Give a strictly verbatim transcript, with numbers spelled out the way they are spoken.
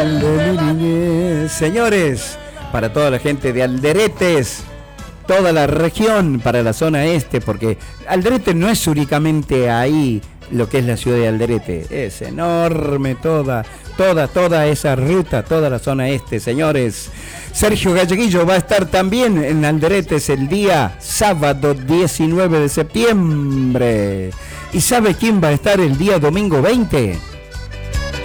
Señores, para toda la gente de Alderetes, toda la región, para la zona este, porque Alderete no es únicamente ahí lo que es la ciudad de Alderete, es enorme toda, toda, toda esa ruta, toda la zona este, señores. Sergio Galleguillo va a estar también en Alderetes el día sábado diecinueve de septiembre. ¿Y sabe quién va a estar el día domingo veinte?